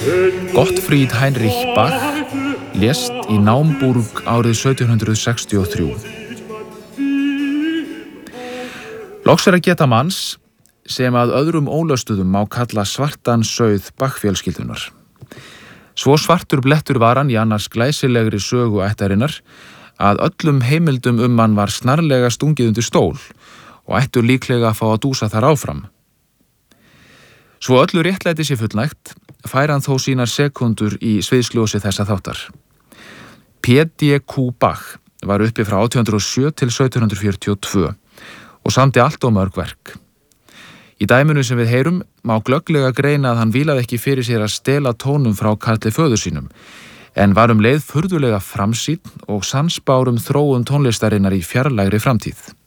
Gottfried Heinrich Bach lést í Naumburg árið 1763. Loks að geta manns sem að öðrum ólöstuðum má kalla svartan sauð Bach-fjölskyldunar. Svo svartur blettur var hann í annars glæsilegri sögu ættarinnar að öllum heimildum hann var snarlega stungið undir stól og ættu líklega að fá að dúsa þar áfram. Svo öllu réttlæti sé fullnægt fær hann þó sínar sekundur í sviðsljósi þessa þáttar. P.D.Q. Bach var uppi frá 1807 til 1742 og samdi allt og mörg verk. Í dæminu sem við heyrum má glögglega greina að hann vílaði ekki fyrir sér að stela tónum frá Karli föður sínum, en var leið furðulega framsýnn og sannspár þróun tónlistarinnar í fjarlægri framtíð.